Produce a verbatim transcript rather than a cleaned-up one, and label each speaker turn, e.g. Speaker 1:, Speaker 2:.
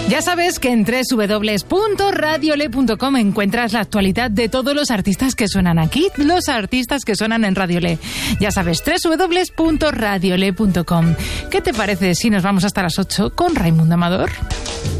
Speaker 1: Ya sabes que en doble u doble u doble u punto radiole punto com encuentras la actualidad de todos los artistas que suenan aquí, los artistas que suenan en Radiole. Ya sabes, doble u doble u doble u punto radiole punto com. ¿Qué te parece si nos vamos hasta las ocho con Raimundo Amador?